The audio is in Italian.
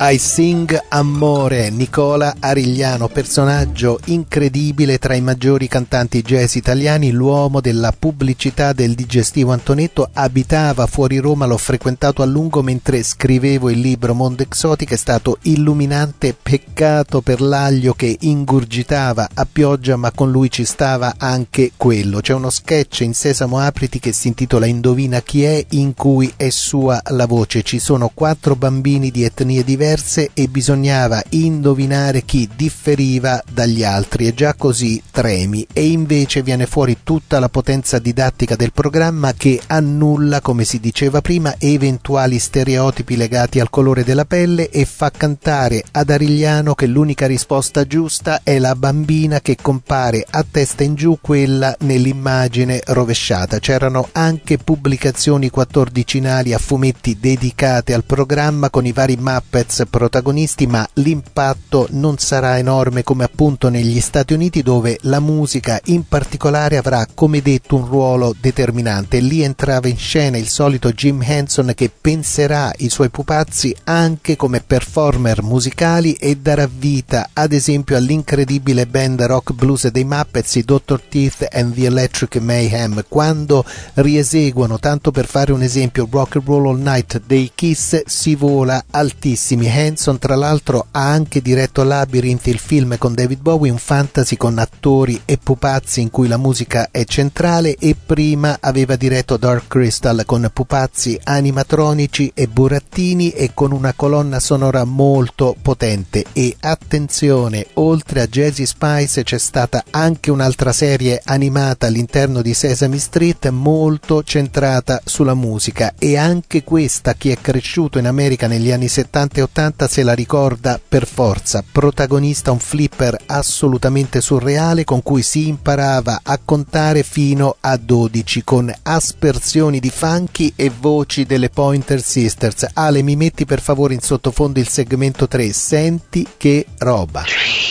I Sing Amore, Nicola Arigliano, personaggio incredibile tra i maggiori cantanti jazz italiani, l'uomo della pubblicità del digestivo Antonetto, abitava fuori Roma, l'ho frequentato a lungo mentre scrivevo il libro Mondo Exotica, è stato illuminante, peccato per l'aglio che ingurgitava a pioggia, ma con lui ci stava anche quello. C'è uno sketch in Sesamo Apriti che si intitola Indovina chi è, in cui è sua la voce. Ci sono 4 bambini di etnie diverse e bisognava indovinare chi differiva dagli altri, e già così tremi, e invece viene fuori tutta la potenza didattica del programma che annulla, come si diceva prima, eventuali stereotipi legati al colore della pelle e fa cantare ad Arigliano che l'unica risposta giusta è la bambina che compare a testa in giù, quella nell'immagine rovesciata. C'erano anche pubblicazioni quattordicinali a fumetti dedicate al programma con i vari Muppets protagonisti, ma l'impatto non sarà enorme come appunto negli Stati Uniti, dove la musica in particolare avrà, come detto, un ruolo determinante. Lì entrava in scena il solito Jim Henson, che penserà i suoi pupazzi anche come performer musicali e darà vita ad esempio all'incredibile band rock blues dei Muppets, i Dr. Teeth and the Electric Mayhem. Quando rieseguono, tanto per fare un esempio, Rock and Roll All Night dei Kiss, si vola altissimi. Henson tra l'altro ha anche diretto Labyrinth, il film con David Bowie, un fantasy con attori e pupazzi in cui la musica è centrale, e prima aveva diretto Dark Crystal con pupazzi animatronici e burattini e con una colonna sonora molto potente. E attenzione, oltre a Jazzy Spice c'è stata anche un'altra serie animata all'interno di Sesame Street molto centrata sulla musica, e anche questa chi è cresciuto in America negli anni 70 e 80 se la ricorda per forza. Protagonista un flipper assolutamente surreale con cui si imparava a contare fino a 12 con aspersioni di funky e voci delle Pointer Sisters. Ale, mi metti per favore in sottofondo il segmento 3, senti che roba.